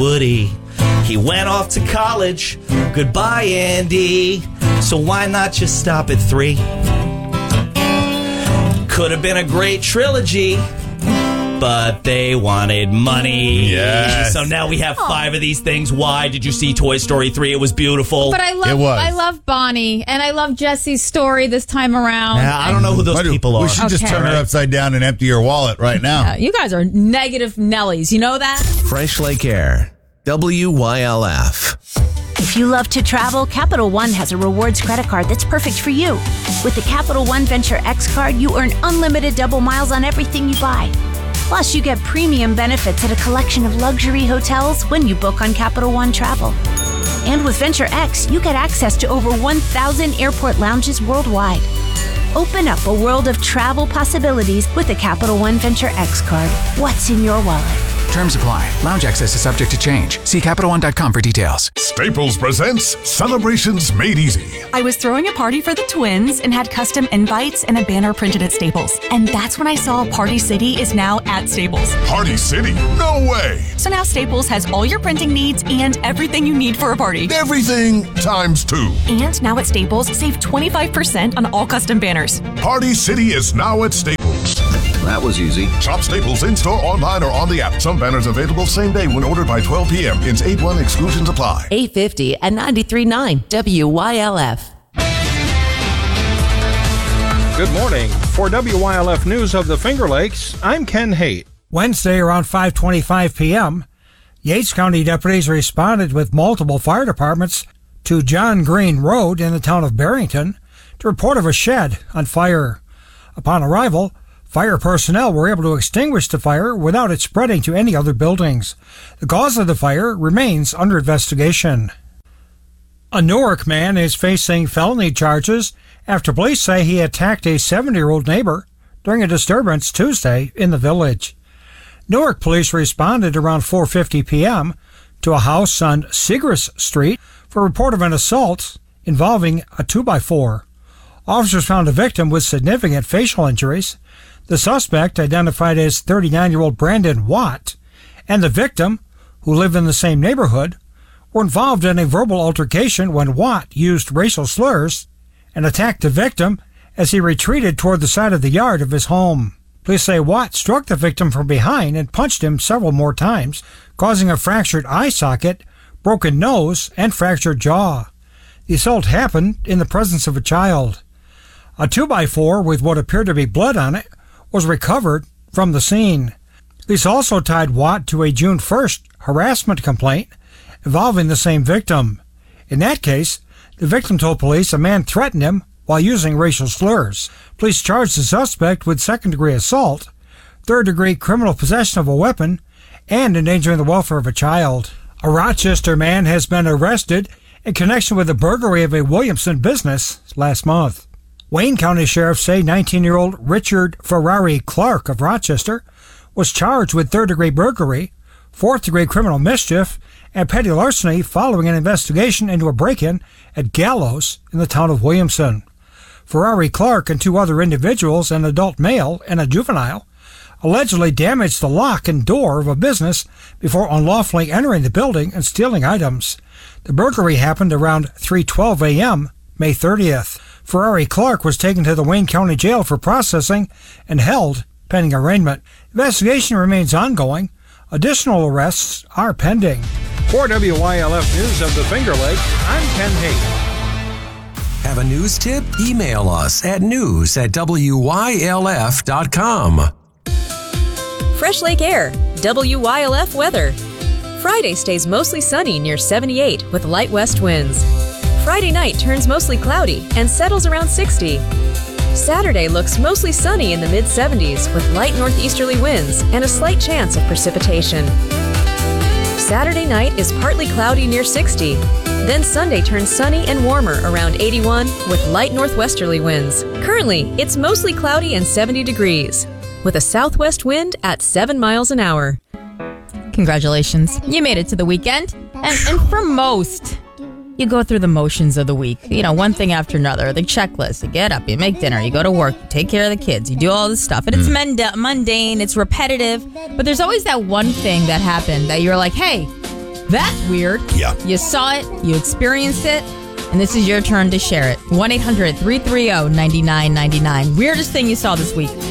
Woody. He went off to college. Goodbye, Andy. So why not just stop at 3? Could have been a great trilogy, but they wanted money. Yes. So now we have 5 of these things. Why did you see Toy Story 3? It was beautiful. But I love Bonnie, and I love Jesse's story this time around. I don't know who those people are. We should just turn her upside down and empty her wallet right now. You guys are negative Nellies. You know that? Fresh Lake Air. WYLF. If you love to travel, Capital One has a rewards credit card that's perfect for you. With the Capital One Venture X card, you earn unlimited double miles on everything you buy. Plus, you get premium benefits at a collection of luxury hotels when you book on Capital One Travel. And with Venture X, you get access to over 1,000 airport lounges worldwide. Open up a world of travel possibilities with the Capital One Venture X card. What's in your wallet? Terms apply. Lounge access is subject to change. See CapitalOne.com for details. Staples presents Celebrations Made Easy. I was throwing a party for the twins and had custom invites and a banner printed at Staples. And that's when I saw Party City is now at Staples. Party City? No way! So now Staples has all your printing needs and everything you need for a party. Everything times 2. And now at Staples, save 25% on all custom banners. Party City is now at Staples. That was easy. Shop Staples in-store, online, or on the app. Some banners available same day when ordered by 12 p.m. Ins 8-1 exclusions apply. 850 and 93.9 WYLF. Good morning. For WYLF News of the Finger Lakes, I'm Ken Haight. Wednesday around 5:25 p.m., Yates County deputies responded with multiple fire departments to John Green Road in the town of Barrington to report of a shed on fire. Upon arrival, fire personnel were able to extinguish the fire without it spreading to any other buildings. The cause of the fire remains under investigation. A Newark man is facing felony charges after police say he attacked a 70-year-old neighbor during a disturbance Tuesday in the village. Newark police responded around 4:50 p.m. to a house on Segrist Street for a report of an assault involving a 2x4. Officers found a victim with significant facial injuries. The suspect, identified as 39-year-old Brandon Watt, and the victim, who lived in the same neighborhood, were involved in a verbal altercation when Watt used racial slurs and attacked the victim as he retreated toward the side of the yard of his home. Police say Watt struck the victim from behind and punched him several more times, causing a fractured eye socket, broken nose, and fractured jaw. The assault happened in the presence of a child. A 2x4 with what appeared to be blood on it was recovered from the scene. Police also tied Watt to a June 1st harassment complaint involving the same victim. In that case, the victim told police a man threatened him while using racial slurs. Police charged the suspect with second-degree assault, third-degree criminal possession of a weapon, and endangering the welfare of a child. A Rochester man has been arrested in connection with the burglary of a Williamson business last month. Wayne County sheriffs say 19-year-old Richard Ferrari Clark of Rochester was charged with third-degree burglary, fourth-degree criminal mischief, and petty larceny following an investigation into a break-in at Gallows in the town of Williamson. Ferrari Clark and 2 other individuals, an adult male and a juvenile, allegedly damaged the lock and door of a business before unlawfully entering the building and stealing items. The burglary happened around 3:12 a.m., May 30th. Ferrari Clark was taken to the Wayne County Jail for processing and held pending arraignment. Investigation remains ongoing. Additional arrests are pending. For WYLF News of the Finger Lakes, I'm Ken Haight. Have a news tip? Email us at news@WYLF.com. Fresh Lake Air, WYLF weather. Friday stays mostly sunny near 78 with light west winds. Friday night turns mostly cloudy and settles around 60. Saturday looks mostly sunny in the mid-70s with light northeasterly winds and a slight chance of precipitation. Saturday night is partly cloudy near 60. Then Sunday turns sunny and warmer around 81 with light northwesterly winds. Currently, it's mostly cloudy and 70 degrees with a southwest wind at 7 miles an hour. Congratulations. You made it to the weekend. And for most, you go through the motions of the week. You know, one thing after another. The checklist. You get up, you make dinner, you go to work, you take care of the kids, you do all this stuff. And it's mundane, it's repetitive. But there's always that one thing that happened that you're like, hey, That's weird. Yeah. You saw it, you experienced it, and this is your turn to share it. 1-800-330-9999. Weirdest thing you saw this week.